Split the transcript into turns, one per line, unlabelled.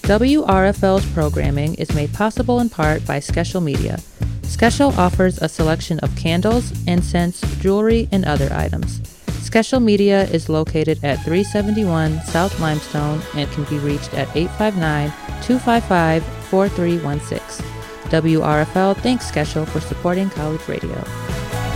WRFL's programming is made possible in part by Skeshel Media. Skeshel offers a selection of candles, incense, jewelry, and other items. Skeshel Media is located at 371 South Limestone and can be reached at 859-255-4316. WRFL thanks Skeshel for supporting college radio.